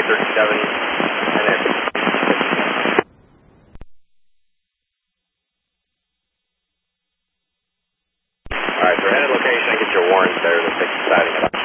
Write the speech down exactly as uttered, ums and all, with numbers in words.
thirty-seven, and then... Alright, so head at location and get your warrants there to fix the sighting.